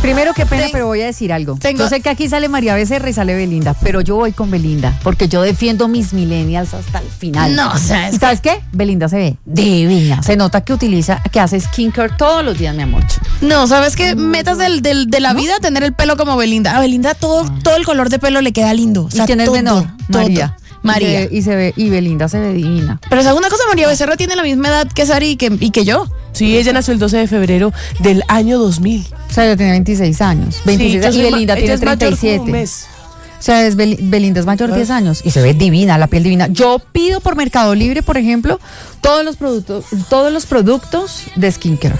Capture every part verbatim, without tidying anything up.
Primero, qué pena, Ten- pero voy a decir algo. tengo- Yo sé que aquí sale María Becerra y sale Belinda, pero yo voy con Belinda, porque yo defiendo mis millennials hasta el final. No, o sea, es ¿Y sabes qué? Belinda se ve divina. Se nota que utiliza, que hace skincare todos los días, mi amor. No, ¿sabes qué? Metas del, del- de la vida, tener el pelo como Belinda. A Belinda todo, todo el color de pelo le queda lindo. O sea, ¿Y quién es todo, menor? todo. María. María. Y se, y se ve, y Belinda se ve divina. Pero ¿sabes una cosa? María Becerra tiene la misma edad que Sari y que, y que yo. Sí, ella nació el doce de febrero del año dos mil. O sea, ella tiene veintiséis años. veintiséis Sí, yo y soy ma- Belinda ella tiene es mayor treinta y siete. como un mes. O sea, es Bel- Belinda es mayor diez años y se ve divina, la piel divina. Yo pido por Mercado Libre, por ejemplo, todos los productos, todos los productos de skincare.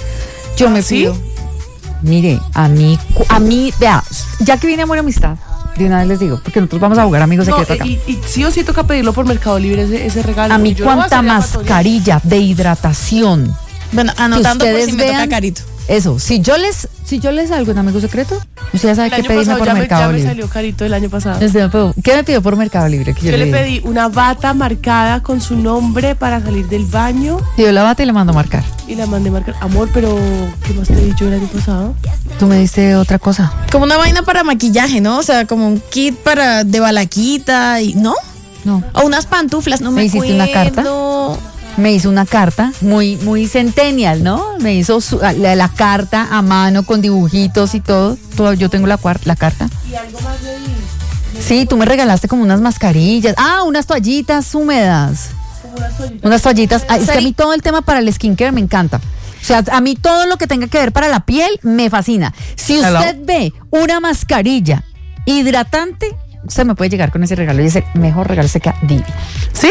Yo ¿Ah, me sí? pido. Mire, a mí, cu- a mí, vea, ya que viene Amor y Amistad, de una vez les digo, porque nosotros vamos a jugar amigos No, secretos acá. y, y sí o sí toca pedirlo por Mercado Libre ese, ese regalo. A mí, porque yo no voy a cuánta salir a patonear. mascarilla de hidratación. Bueno, anotando que por ustedes si me toca vean, carito. Eso, si yo les, si yo les salgo en Amigo Secreto, usted ya sabe El qué año pedirme pasado por ya, me, Mercado ya me Libre. salió carito el año pasado. Este, ¿qué me pidió por Mercado Libre? Que yo, Yo le di? pedí una bata marcada con su nombre para salir del baño Y yo la bata y le mando a marcar. y la mandé marcar. Amor, pero ¿qué más te he dicho el año pasado? Tú me diste otra cosa. Como una vaina para maquillaje, ¿no? O sea, como un kit para de balaquita y ¿no? No. O unas pantuflas, no me, ¿Me hiciste una carta? acuerdo. Me hizo una carta muy, muy centennial, ¿no? Me hizo su- la, la carta a mano con dibujitos y todo. Todo- yo tengo la, cuar- la carta. Y algo más le di. Sí, tú me regalaste como unas mascarillas. Ah, unas toallitas húmedas. Como unas toallitas. Unas toallitas. Ah, es que a Sari- mí todo el tema para el skincare me encanta. O sea, a mí todo lo que tenga que ver para la piel me fascina. Si Hello. usted ve una mascarilla hidratante, usted me puede llegar con ese regalo y ese mejor regalo se queda divino. ¿Sí?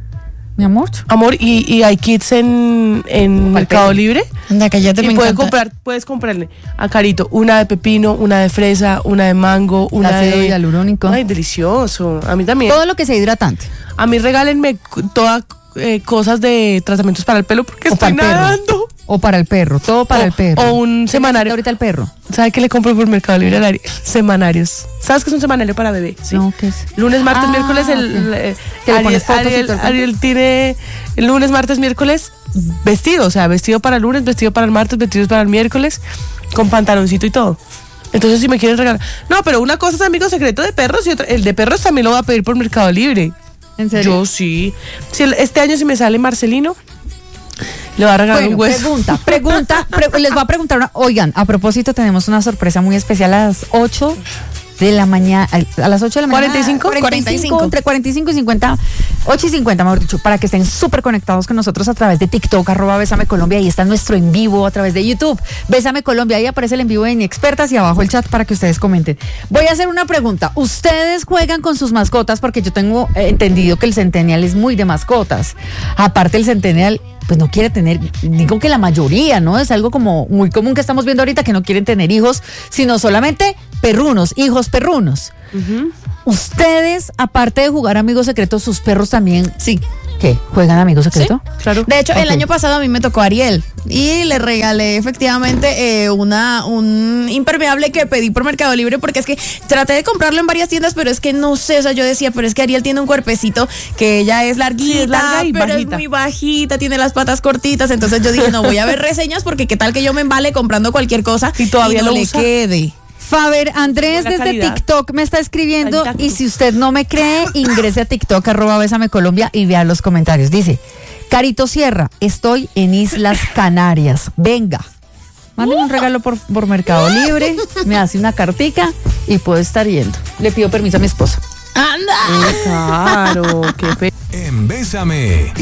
Mi amor. Amor, ¿y, y hay kits en, en Mercado pelo. Libre? Anda, cállate, Y me puedes encanta. comprar, puedes comprarle a Carito una de pepino, una de fresa, una de mango, una Ácido de... hialurónico. Ay, delicioso. A mí también. Todo lo que sea hidratante. A mí regálenme cu- todas eh, cosas de tratamientos para el pelo porque O estoy para el perro. nadando. O para el perro, todo para O- el perro. o un ¿Qué semanario. necesita ahorita el perro? ¿Sabes qué le compro por Mercado Libre? Ari? Semanarios. ¿Sabes qué es un semanario para bebé? Sí. No, ¿qué es? Lunes, martes, Ah, miércoles, el, ok. eh, Que le Ariel, pones fotos y Ariel- todo el cuento. Ariel tiene el lunes, martes, miércoles vestido, o sea, vestido para el lunes, vestido para el martes, vestido para el miércoles, con pantaloncito y todo. Entonces, si me quieren regalar. No, pero una cosa es amigo secreto de perros y otra, el de perros también lo voy a pedir por Mercado Libre. ¿En serio? Yo sí. Si el- este año si me sale Marcelino, le voy a regalar Bueno, un hueso. pregunta, pregunta, pre- les voy a preguntar una, oigan, a propósito tenemos una sorpresa muy especial a las ocho de la mañana, a las ocho de la mañana. ¿cuarenta y cinco? cuarenta y cinco, entre cuarenta y cinco y cincuenta, ocho y cincuenta, mejor dicho, para que estén súper conectados con nosotros a través de TikTok, arroba Bésame Colombia, ahí está nuestro en vivo a través de YouTube, Bésame Colombia, ahí aparece el en vivo de Inexpertas y abajo el chat para que ustedes comenten. Voy a hacer una pregunta, ¿ustedes juegan con sus mascotas? Porque yo tengo eh, entendido que el Centennial es muy de mascotas, aparte el Centennial pues no quiere tener, digo que la mayoría, ¿no? Es algo como muy común que estamos viendo ahorita, que no quieren tener hijos, sino solamente perrunos, hijos perrunos. Ustedes, aparte de jugar Amigos Secretos, sus perros también, Sí. ¿qué? ¿Juegan Amigos Secretos? Claro. De hecho, el Ok. año pasado a mí me tocó Ariel y le regalé efectivamente eh, una un impermeable que pedí por Mercado Libre porque es que traté de comprarlo en varias tiendas, pero es que no sé, o sea, yo decía, pero es que Ariel tiene un cuerpecito que ella es larguita, Sí, es larga y pero bajita. es muy bajita, tiene las patas cortitas, entonces yo dije, no, voy a ver reseñas porque qué tal que yo me embale comprando cualquier cosa Y todavía no lo le usa. quede. Faber Andrés Buena desde calidad. TikTok me está escribiendo Exacto. y si usted no me cree, ingrese a TikTok arroba Bésame Colombia y vea los comentarios. Dice, Carito Sierra, estoy en Islas Canarias. Venga. Mándenme un regalo por, por Mercado Libre, me hace una cartica y puedo estar yendo. Le pido permiso a mi esposo. ¡Anda! Claro, qué fe. En Bésame.